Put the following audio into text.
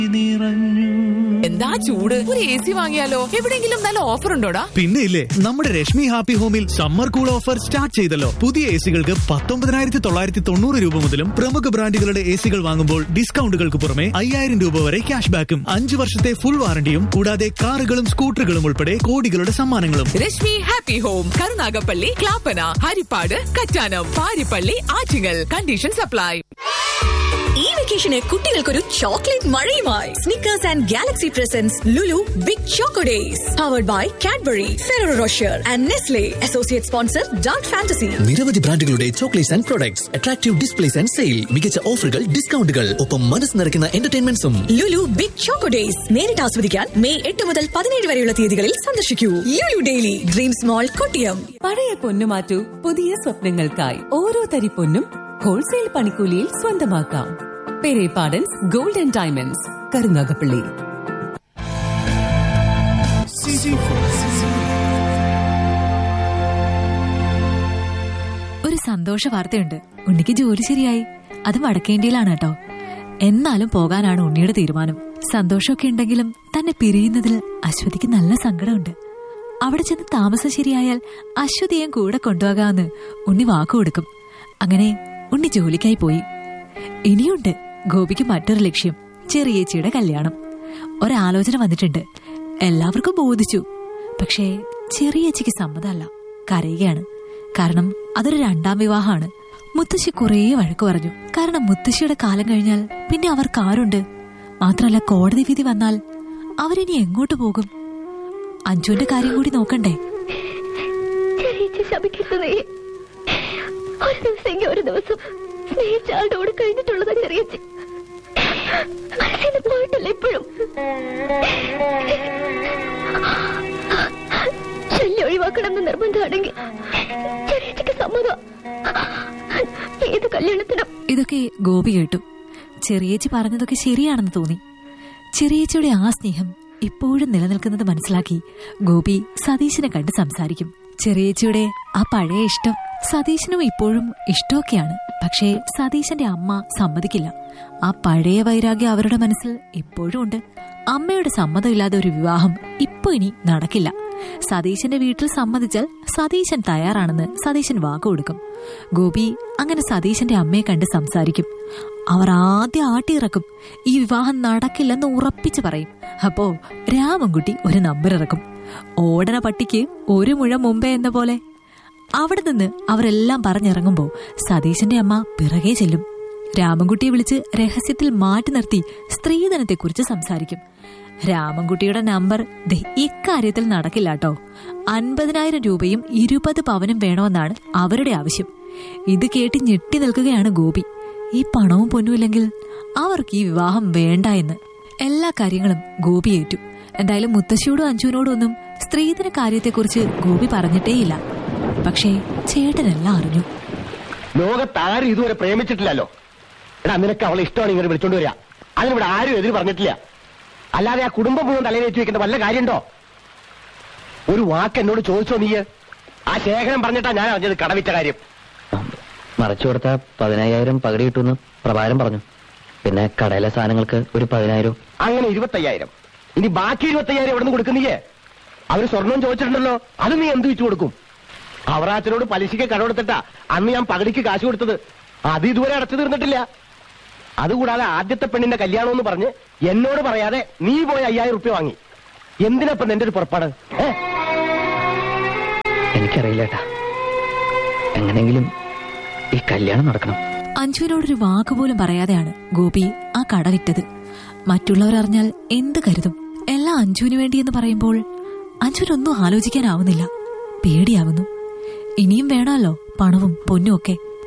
എന്താ ചൂട്, ഒരു AC വാങ്ങിയാലോ? എവിടെയെങ്കിലും നല്ല ഓഫർ ഉണ്ടോടാ? പിന്നെ ഇല്ലേ, നമ്മുടെ രശ്മി ഹാപ്പി ഹോമിൽ സമ്മർ കൂൾ ഓഫർ സ്റ്റാർട്ട് ചെയ്തല്ലോ. പുതിയ എസികൾക്ക് 19,990 രൂപ മുതലും പ്രമുഖ ബ്രാൻഡുകളുടെ എസികൾ വാങ്ങുമ്പോൾ ഡിസ്കൗണ്ടുകൾക്ക് പുറമെ 5,000 രൂപ വരെ ക്യാഷ് ബാക്കും 5 വർഷത്തെ ഫുൾ വാറണ്ടിയും കൂടാതെ കാറുകളും സ്കൂട്ടറുകളും ഉൾപ്പെടെ കോടികളുടെ സമ്മാനങ്ങളും. Rashmi happy home, Karunagappally, Clappana, Harippad, Kattanam, Parippally, Attingal. Condition supply. ഈ വെക്കേഷന് കുട്ടികൾക്കൊരു chocolate മഴയുമായി Snickers and Galaxy presence Lulu big choco days. Powered by Cadbury, ഫെററോ Rocher and Nestle. Associate sponsor dark fantasy. നിരവധി ബ്രാൻഡുകളുടെ chocolates and products, attractive displace and sale, മികച്ച ഓഫറുകൾ, ഡിസ്കൗണ്ടുകൾ, ഒപ്പം മനസ്സ് നിറയ്ക്കുന്ന എന്റർടൈൻമെന്റ്സും. ലുലു ബിഗ് ചോക്കോ ഡേയ്സ് നേരിട്ട് ആസ്വദിക്കാൻ മെയ് 8 മുതൽ 17 വരെയുള്ള തീയതികളിൽ സന്ദർശിക്കൂ. ലുലു ഡെയിലി, ഡ്രീംസ് മോൾ, കൊട്ടിയം. പഴയ പൊന്നു മാറ്റൂ, പുതിയ സ്വപ്നങ്ങൾക്കായി. ഓരോ തരി പൊന്നും ഹോൾസെയിൽ പണിക്കൂലിയിൽ സ്വന്തമാക്കാം. Perepadans gold and diamonds, Karunagappally. ഒരു സന്തോഷ വാർത്തയുണ്ട്. ഉണ്ണിക്ക് ജോലി ശരിയായി. അത് വടക്കേന്ത്യയിലാണ് കേട്ടോ. എന്നാലും പോകാനാണ് ഉണ്ണിയുടെ തീരുമാനം. സന്തോഷമൊക്കെ ഉണ്ടെങ്കിലും തന്നെ പിരിയുന്നതിൽ അശ്വതിക്ക് നല്ല സങ്കടമുണ്ട്. അവിടെ ചെന്ന് താമസം ശരിയായാൽ അശ്വതിയെ കൂടെ കൊണ്ടുപോകാമെന്ന് ഉണ്ണി വാക്കു കൊടുക്കും. അങ്ങനെ ഉണ്ണി ജോലിക്കായി പോയി. ഇനിയുണ്ട് ഗോപിക്ക് മറ്റൊരു ലക്ഷ്യം, ചെറിയേച്ചിയുടെ കല്യാണം. ഒരാലോചന വന്നിട്ടുണ്ട്. എല്ലാവർക്കും ബോധിച്ചു. പക്ഷേ ചെറിയേച്ചിക്ക് സമ്മതമല്ല. കരയുകയാണ്. കാരണം അതൊരു 2ാം വിവാഹമാണ്. മുത്തശ്ശി കുറേ വഴക്കു പറഞ്ഞു. കാരണം മുത്തശ്ശിയുടെ കാലം കഴിഞ്ഞാൽ പിന്നെ അവർക്ക് ആരുണ്ട്? മാത്രമല്ല, കോടതി വിധി വന്നാൽ അവരിനി എങ്ങോട്ട് പോകും? അഞ്ജുവിന്റെ കാര്യം കൂടി നോക്കണ്ടേ? ഒരു ദിവസം സ്നേഹിച്ചാളുടെ കൂടെ കഴിഞ്ഞിട്ടുള്ളത് ചെറിയേച്ചി പോയിട്ടില്ല. ഇപ്പോഴും ശല്യം ഒഴിവാക്കണമെന്ന് നിർബന്ധമാണെങ്കിൽ ചെറിയേച്ചിക്ക് സമ്മതം. ഏത് കല്യാണത്തിനും. ഇതൊക്കെ ഗോപി കേട്ടു. ചെറിയേച്ചി പറഞ്ഞതൊക്കെ ശരിയാണെന്ന് തോന്നി. ചെറിയേച്ചിയുടെ ആ സ്നേഹം ഇപ്പോഴും നിലനിൽക്കുന്നത് മനസ്സിലാക്കി ഗോപി സതീശനെ കണ്ട് സംസാരിക്കും. ചെറിയേച്ചിയുടെ ആ പഴയ ഇഷ്ടം സതീശനും ഇപ്പോഴും ഇഷ്ടമൊക്കെയാണ്. പക്ഷേ സതീശന്റെ അമ്മ സമ്മതിക്കില്ല. ആ പഴയ വൈരാഗ്യം അവരുടെ മനസ്സിൽ ഇപ്പോഴും ഉണ്ട്. അമ്മയുടെ സമ്മതമില്ലാതെ ഒരു വിവാഹം ഇപ്പൊ ഇനി നടക്കില്ല. സതീശന്റെ വീട്ടിൽ സമ്മതിച്ചാൽ സതീശൻ തയ്യാറാണെന്ന് സതീശൻ വാക്കു കൊടുക്കും. ഗോപി അങ്ങനെ സതീശന്റെ അമ്മയെ കണ്ട് സംസാരിക്കും. അവർ ആദ്യം ആട്ടിയിറക്കും. ഈ വിവാഹം നടക്കില്ലെന്ന് ഉറപ്പിച്ചു പറയും. അപ്പോ രാമൻകുട്ടി ഒരു നമ്പർ ഇറക്കും. ഓടന പട്ടിക്ക് ഒരു മുഴ മുമ്പേ എന്ന പോലെ. അവിടെ നിന്ന് അവരെല്ലാം പറഞ്ഞിറങ്ങുമ്പോ സതീശന്റെ അമ്മ പിറകെ ചെല്ലും. രാമൻകുട്ടിയെ വിളിച്ച് രഹസ്യത്തിൽ മാറ്റി നിർത്തി സ്ത്രീധനത്തെക്കുറിച്ച് സംസാരിക്കും. രാമൻകുട്ടിയുടെ നമ്പർ ഇക്കാര്യത്തിൽ നടക്കില്ല കേട്ടോ. 50,000 രൂപയും 20 പവനും വേണമെന്നാണ് അവരുടെ ആവശ്യം. ഇത് കേട്ട് ഞെട്ടി നിൽക്കുകയാണ് ഗോപി. ഈ പണവും പൊന്നുമില്ലെങ്കിൽ അവർക്ക് ഈ വിവാഹം വേണ്ട എന്ന്. എല്ലാ കാര്യങ്ങളും ഗോപി ഏറ്റു. എന്തായാലും മുത്തശ്ശിയോടും അഞ്ജുവിനോടും ഒന്നും സ്ത്രീധന കാര്യത്തെക്കുറിച്ച് ഗോപി പറഞ്ഞിട്ടേയില്ല. പക്ഷേ ചേട്ടനെല്ലാം അറിഞ്ഞു. ലോകത്താരും ഇതുവരെ പ്രേമിച്ചിട്ടില്ലല്ലോ. എടാ, നിനക്ക് അവളെ ഇഷ്ടമാണ് ഇങ്ങനെ വിളിച്ചോണ്ട് വരിക. അതിനിവിടെ ആരും എതിര് പറഞ്ഞിട്ടില്ല. അല്ലാതെ ആ കുടുംബം മുഴുവൻ തലയിലേറ്റ് വെക്കേണ്ട വല്ല കാര്യമുണ്ടോ? ഒരു വാക്ക് എന്നോട് ചോദിച്ചോ നീ? ആ ശേഖരൻ പറഞ്ഞിട്ടാ ഞാൻ അറിഞ്ഞത് കടവിറ്റ കാര്യം. മറച്ചു കൊടുത്ത 15,000 പകടി കിട്ടുമെന്ന് പ്രഭാരം പറഞ്ഞു. പിന്നെ കടയിലെ സാധനങ്ങൾക്ക് ഒരു 10,000. അങ്ങനെ 25,000. ഇനി ബാക്കി 25,000 എവിടെ നിന്ന് കൊടുക്കുന്നീയേ? അവര് സ്വർണം ചോദിച്ചിട്ടുണ്ടല്ലോ, അത് നീ എന്ത് വിറ്റ് കൊടുക്കും? അവറാച്ചനോട് പലിശയ്ക്ക് കടമെടുത്തിട്ടാ അന്ന് ഞാൻ പകടിക്ക് കാശ് കൊടുത്തത്. അത് ഇതുവരെ അടച്ചു തീർന്നിട്ടില്ല. അതുകൂടാതെ ആദ്യത്തെ പെണ്ണിന്റെ കല്യാണം എന്ന് പറഞ്ഞ് എന്നോട് പറയാതെ നീ പോയി 5,000 റുപ്യ വാങ്ങി. എന്തിനപ്പം നിന്റെ ഒരു പുറപ്പാട്? എനിക്കറിയില്ല ഏട്ടാ. എങ്ങനെയെങ്കിലും ഈ കല്യാണം നടക്കണം. അഞ്ജുവിനോടൊരു വാക്കുപോലും പറയാതെയാണ് ഗോപി ആ കട വിറ്റത്. മറ്റുള്ളവരറിഞ്ഞാൽ എന്ത് കരുതും? എല്ലാം അഞ്ജുവിന് വേണ്ടിയെന്ന് പറയുമ്പോൾ അഞ്ജുവിനൊന്നും ആലോചിക്കാനാവുന്നില്ല. പേടിയാവുന്നു. ഇനിയും വേണമല്ലോ പണവും പൊന്നും ഒക്കെ.